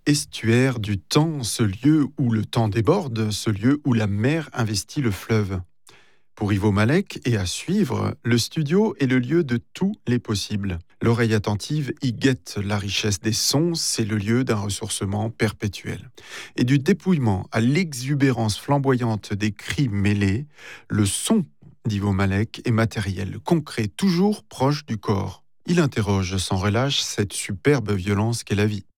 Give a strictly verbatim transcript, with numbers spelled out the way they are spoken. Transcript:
Estuaire du temps, ce lieu où le temps déborde, ce lieu où la mer investit le fleuve. Pour Ivo Malek et à suivre, le studio est le lieu de tous les possibles. L'oreille attentive y guette la richesse des sons, c'est le lieu d'un ressourcement perpétuel. Et du dépouillement à l'exubérance flamboyante des cris mêlés, le son d'Ivo Malek est matériel, concret, toujours proche du corps. Il interroge sans relâche cette superbe violence qu'est la vie.